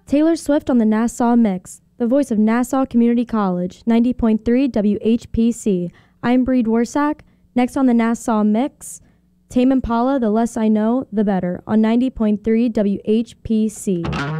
Taylor Swift on the Nassau Mix, the voice of Nassau Community College, 90.3 WHPC. I'm Bree Dworsak. Next on the Nassau Mix, Tame Impala, The Less I Know, The Better, on 90.3 WHPC.